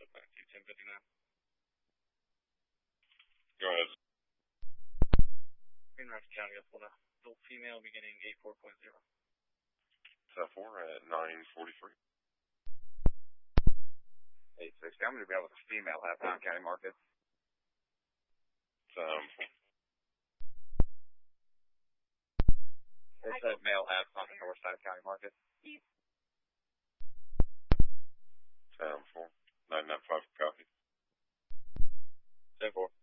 so back to you, 1059. Go ahead. Green Rapids County, Upland, adult female beginning 84.0. 4 at 943. 860. I'm going to be able to female have Pound County market. It said male have on the north side of county market. 4 995 copy. 10-4.